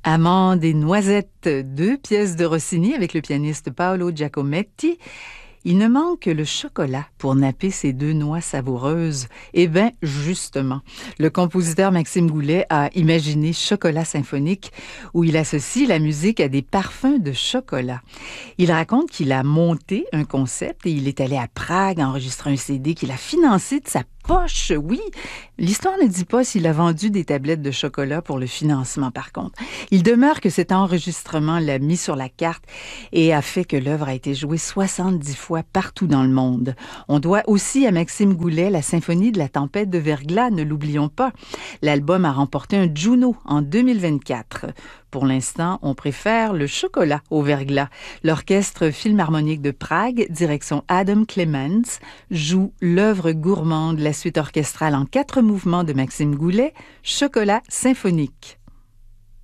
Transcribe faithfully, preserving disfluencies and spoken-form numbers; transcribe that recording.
Amandes et noisettes, deux pièces de Rossini avec le pianiste Paolo Giacometti. Il ne manque que le chocolat pour napper ces deux noix savoureuses. Eh bien, justement, le compositeur Maxime Goulet a imaginé Chocolat symphonique, où il associe la musique à des parfums de chocolat. Il raconte qu'il a monté un concept et il est allé à Prague enregistrer un C D qu'il a financé de sa poche, oui. L'histoire ne dit pas s'il a vendu des tablettes de chocolat pour le financement, par contre. Il demeure que cet enregistrement l'a mis sur la carte et a fait que l'œuvre a été jouée soixante-dix fois partout dans le monde. On doit aussi à Maxime Goulet la symphonie de la tempête de verglas, ne l'oublions pas. L'album a remporté un Juno en deux mille vingt-quatre. Pour l'instant, on préfère le chocolat au verglas. L'Orchestre Philharmonique de Prague, direction Adam Clements, joue l'œuvre gourmande, la suite orchestrale en quatre mouvements de Maxime Goulet, Chocolat symphonique.